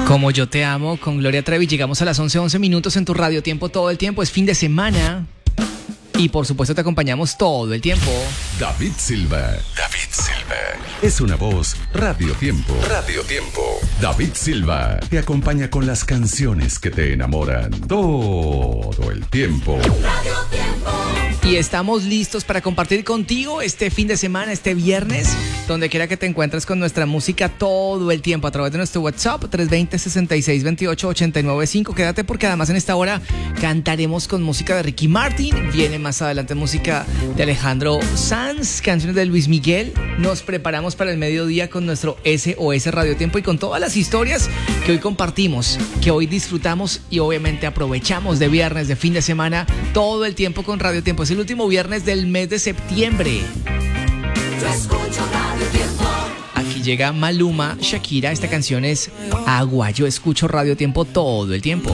Como yo te amo, con Gloria Trevi. Llegamos a las 11:11 minutos en tu Radio Tiempo todo el tiempo. Es fin de semana. Y por supuesto te acompañamos todo el tiempo. David Silva. David Silva. Es una voz Radio Tiempo. Radio Tiempo. David Silva te acompaña con las canciones que te enamoran todo el tiempo. Radio Tiempo. Y estamos listos para compartir contigo este fin de semana, este viernes, donde quiera que te encuentres con nuestra música todo el tiempo a través de nuestro WhatsApp 320-6628-895. Quédate porque además en esta hora cantaremos con música de Ricky Martin. Viene más adelante música de Alejandro Sanz, canciones de Luis Miguel. Nos preparamos para el mediodía con nuestro SOS Radio Tiempo y con todas las historias que hoy compartimos, que hoy disfrutamos y obviamente aprovechamos de viernes, de fin de semana, todo el tiempo con Radio Tiempo. Es el último viernes del mes de septiembre. Yo escucho Radio Tiempo. Aquí llega Maluma, Shakira. Esta canción es Agua. Yo escucho Radio Tiempo todo el tiempo.